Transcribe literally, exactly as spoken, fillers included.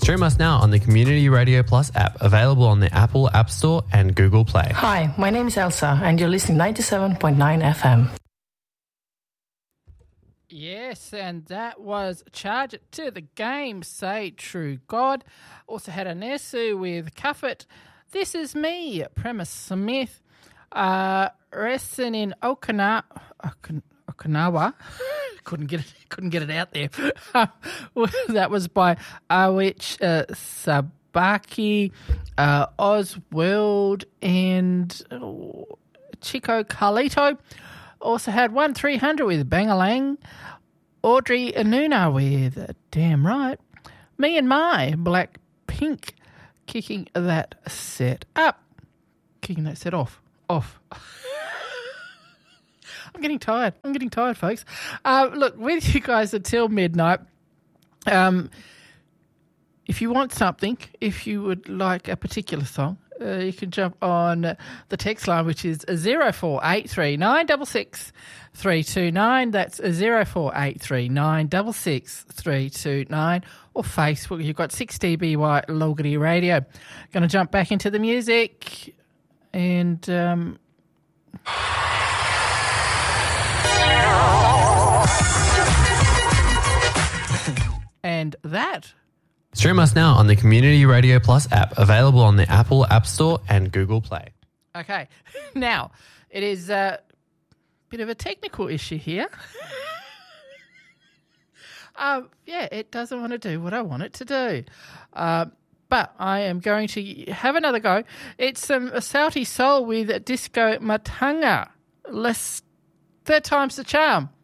Stream us now on the Community Radio Plus app, available on the Apple App Store and Google Play. Hi, my name is Elsa, and you're listening to ninety-seven point nine F M. Yes, and that was Charge It to the Game, Say True God. Also had Anesu with Cuffit. This is me, Premise Smith. Uh, Resting in Okina, Okin, Okinawa. couldn't get it. Couldn't get it out there. That was by Awich uh, Sabaki, uh, Oswald, and oh, Chico Carlito. Also had one three hundred with Bangalang. Audrey Anuna with Damn Right. Me and My, Black Pink, kicking that set up. Kicking that set off. Off. I'm getting tired. I'm getting tired, folks. Uh, look, with you guys until midnight. Um, if you want something, if you would like a particular song, uh, you can jump on the text line, which is zero four eight three nine six six three two nine. That's zero four eight three nine six six three two nine. Or Facebook, you've got six D B Y Logity Radio. Going to jump back into the music and... Um, and that. Stream us now on the Community Radio Plus app, available on the Apple App Store and Google Play. Okay. Now, it is a bit of a technical issue here. um, yeah, it doesn't want to do what I want it to do. Uh, but I am going to have another go. It's some Sauti Soul with Disco Matanga. Less, third time's the charm.